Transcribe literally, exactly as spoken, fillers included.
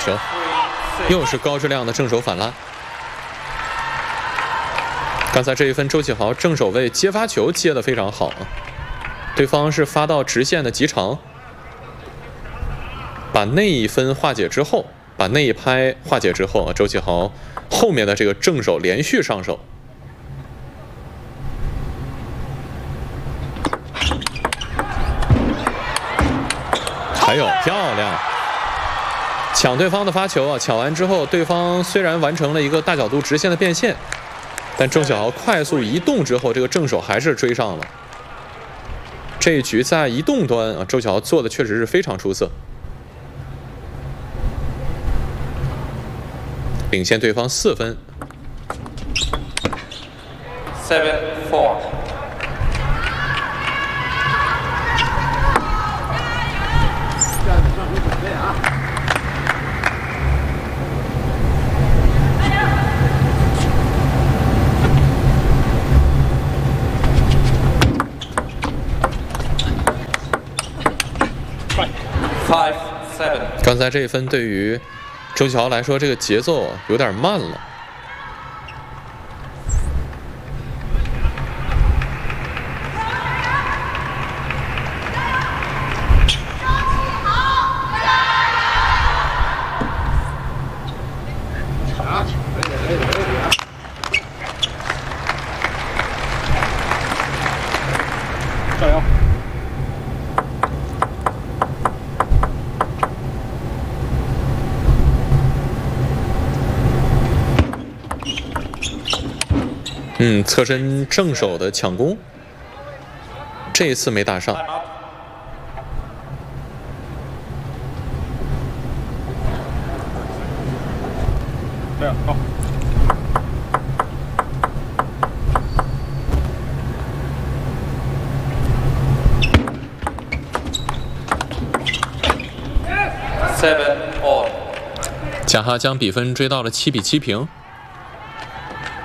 球，又是高质量的正手反拉。刚才这一分，周启豪正手位接发球接得非常好啊，对方是发到直线的极长，把那一分化解之后，把那一拍化解之后啊，周启豪后面的这个正手连续上手。还有漂亮，抢对方的发球啊！抢完之后，对方虽然完成了一个大角度直线的变现，但周晓豪快速移动之后，这个正手还是追上了。这一局在移动端啊，周晓豪做的确实是非常出色，领先对方四分。 Seven four。Five seven。 刚才这一分对于周启豪来说，这个节奏有点慢了。 加油！ 嗯，侧身正手的抢攻，这一次没打上。 这样好。 Seven all。 贾哈将比分追到了七比七平。